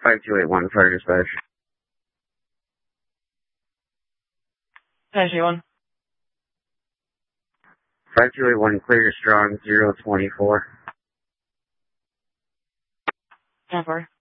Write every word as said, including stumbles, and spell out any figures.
five two eight one, fire dispatch. five two eight one. five two eight one, clear strong, zero twenty-four. ten four.